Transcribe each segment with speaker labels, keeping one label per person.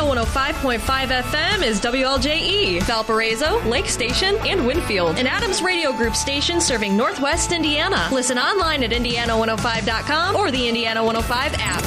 Speaker 1: Indiana 105.5 FM is WLJE, Valparaiso, Lake Station, and Winfield, an Adams Radio Group station serving Northwest Indiana. Listen online at Indiana105.com or the Indiana 105 app.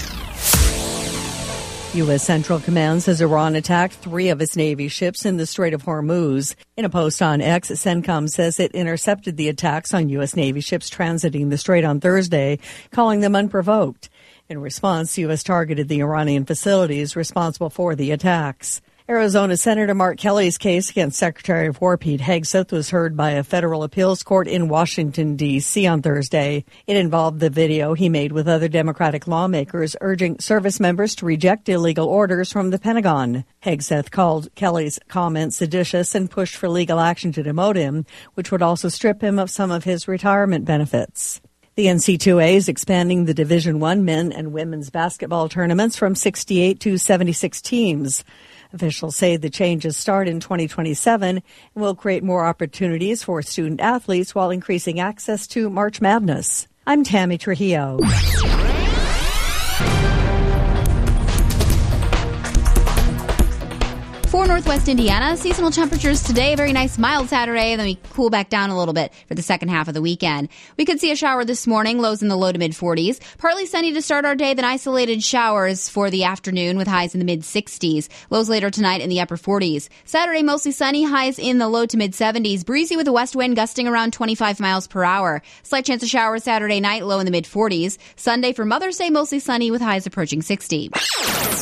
Speaker 2: U.S. Central Command says Iran attacked 3 of its Navy ships in the Strait of Hormuz. In a post on X, CENTCOM says it intercepted the attacks on U.S. Navy ships transiting the strait on Thursday, calling them unprovoked. In response, the U.S. targeted the Iranian facilities responsible for the attacks. Arizona Senator Mark Kelly's case against Secretary of War Pete Hegseth was heard by a federal appeals court in Washington, D.C. on Thursday. It involved the video he made with other Democratic lawmakers urging service members to reject illegal orders from the Pentagon. Hegseth called Kelly's comments seditious and pushed for legal action to demote him, which would also strip him of some of his retirement benefits. The NC2A is expanding the Division I men and women's basketball tournaments from 68 to 76 teams. Officials say the changes start in 2027 and will create more opportunities for student athletes while increasing access to March Madness. I'm Tammy Trujillo.
Speaker 3: For Northwest Indiana, seasonal temperatures today, a very nice mild Saturday, then we cool back down a little bit for the second half of the weekend. We could see a shower this morning, lows in the low to mid-40s. Partly sunny to start our day, then isolated showers for the afternoon with highs in the mid-60s. Lows later tonight in the upper 40s. Saturday, mostly sunny, highs in the low to mid-70s. Breezy with a west wind gusting around 25 miles per hour. Slight chance of showers Saturday night, low in the mid-40s. Sunday for Mother's Day, mostly sunny with highs approaching 60.